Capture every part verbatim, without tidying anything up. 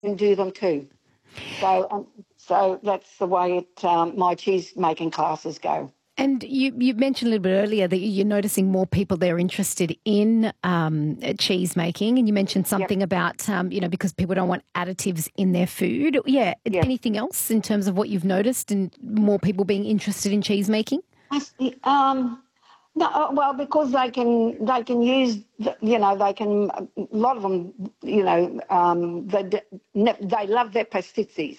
can do them too. So, um, so that's the way it um, my cheese making classes go. And you, you mentioned a little bit earlier that you're noticing more people that are interested in um, cheese making, and you mentioned something Yep. about, um, you know, because people don't want additives in their food. Yeah. Yes. Anything else in terms of what you've noticed and more people being interested in cheese making? I see, um, no, uh, well, because they can they can use, the, you know, they can, a lot of them, you know, um, they, they love their pastizzis.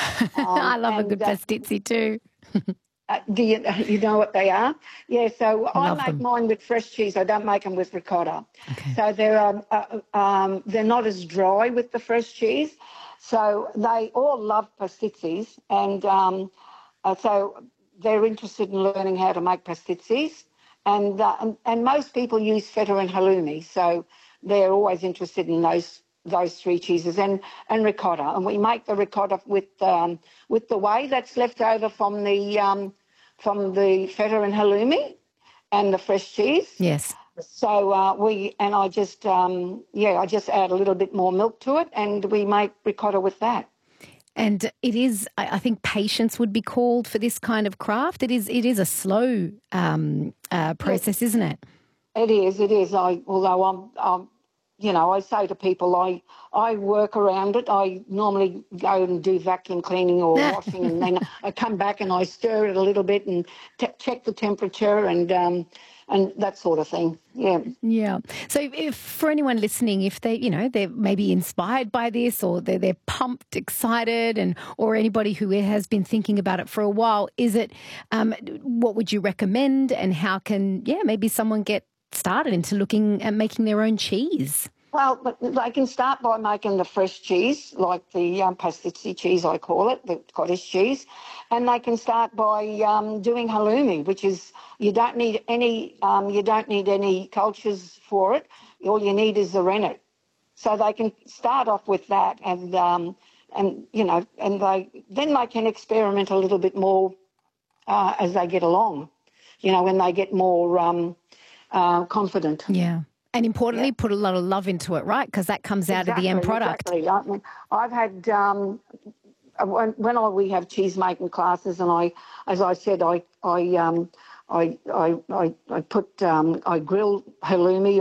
I Um, love a and good uh, pastizzi too. Uh, do you, you know what they are? Yeah, so I Love make them. mine with fresh cheese. I don't make them with ricotta. Okay. So they're um, uh, um, they're not as dry with the fresh cheese. So they all love pastizzis, and um, uh, so they're interested in learning how to make pastizzis. And, uh, and and most people use feta and halloumi, so they're always interested in those those three cheeses and and ricotta. And we make the ricotta with um, with the whey that's left over from the um, from the feta and halloumi and the fresh cheese. Yes. So uh, we and I just um, yeah I just add a little bit more milk to it, and we make ricotta with that. And it is, I I think, patience would be called for this kind of craft. It is, it is a slow um, uh, Yeah, process, isn't it? it is. It is. I although I'm, I'm you know, I say to people, I I work around it. I normally go and do vacuum cleaning or washing, and then I come back and I stir it a little bit and t- check the temperature and um, and that sort of thing. Yeah. Yeah. So if, if for anyone listening, if they, you know, they're maybe inspired by this or they're, they're pumped, excited, and or anybody who has been thinking about it for a while, is it, um, what would you recommend and how can, yeah, maybe someone get started into looking at making their own cheese? Well, but they can start by making the fresh cheese, like the um, pasticci cheese, I call it, the cottage cheese. And they can start by um, doing halloumi, which is, you don't need any, um, you don't need any cultures for it. All you need is the rennet. So they can start off with that, and um, and you know, and they then they can experiment a little bit more uh, as they get along. You know, when they get more um, uh, confident. Yeah. And Yeah. importantly, put a lot of love into it, right? Because that comes out of the end Exactly, product. exactly. I mean, I've had um, when, when I, we have cheese making classes, and I, as I said, I I um, I, I I I put um, I grill halloumi